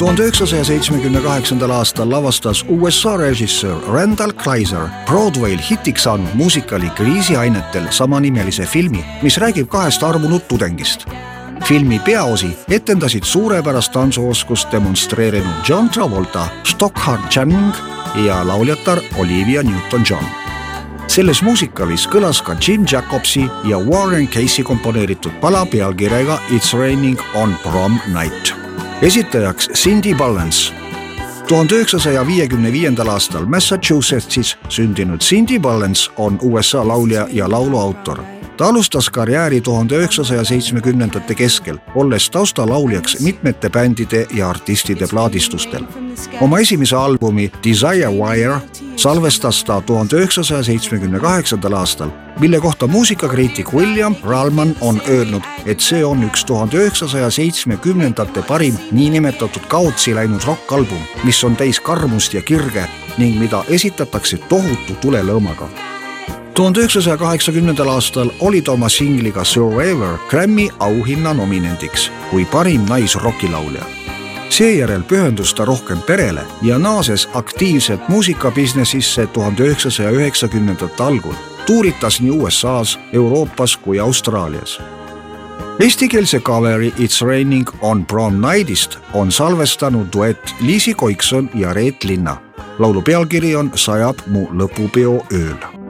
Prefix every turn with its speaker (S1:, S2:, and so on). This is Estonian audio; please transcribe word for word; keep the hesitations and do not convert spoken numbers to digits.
S1: tuhande üheksasaja seitsmekümne kaheksandal aastal lavastas U S A režissöör Randall Kleiser Broadway'l hitiks saanud muusikali Kriisiainetel samanimelise filmi, mis räägib kahest armunud tudengist. Filmi peaosi etendasid suurepärast tantsuoskust demonstreerinud John Travolta, Stockard Channing ja lauljatar Olivia Newton-John. Selles muusikalis kõlas ka Jim Jacobsi ja Warren Casey komponeeritud pala pealkirjaga It's Raining on Prom Night. Esitajaks Cindy Ballance. tuhande üheksasaja viiekümne viiendal aastal Massachusettsis sündinud Cindy Ballance on U S A laulja ja lauluautor. Ta alustas karjääri tuhande üheksasaja seitsmekümnendate keskel, olles taustalauljaks mitmete bändide ja artistide plaadistustel. Oma esimese albumi Desire Wire salvestas ta tuhande üheksasaja seitsmekümne kaheksandal aastal, mille kohta muusikakriitik William Rallman on öelnud, et see on üks tuhande üheksasaja seitsmekümnendate parim niinimetatud kaotsi läinud rockalbum, mis on täis karmust ja kirge ning mida esitatakse tohutu tulelõõmaga. tuhande üheksasaja kaheksakümnendal aastal oli ta oma singliga Survivor Grammy auhinna nominendiks kui parim naisrockilaulja. Seejärel pühendus ta rohkem perele ja naases aktiivselt muusikabusinessisse tuhande üheksasaja üheksakümnendate algul. Tuuritas nii U S A's, Euroopas kui Austraalias. Eestikeelse coveri It's Raining on Prom Nightist on salvestanud duett Liisi Koikson ja Reet Linna. Laulu pealkiri on Sajab mu lõpupeo ööl.